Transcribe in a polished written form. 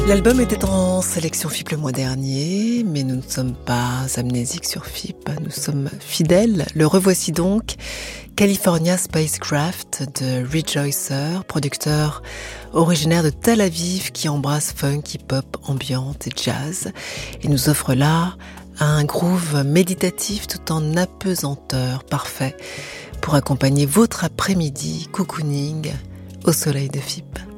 L'album était en sélection FIP le mois dernier, mais nous ne sommes pas amnésiques sur FIP, nous sommes fidèles. Le revoici donc, California Spacecraft de Rejoicer, producteur originaire de Tel Aviv qui embrasse funk, hip-hop, ambiante et jazz, et nous offre là un groove méditatif tout en apesanteur, parfait pour accompagner votre après-midi cocooning au soleil de FIP.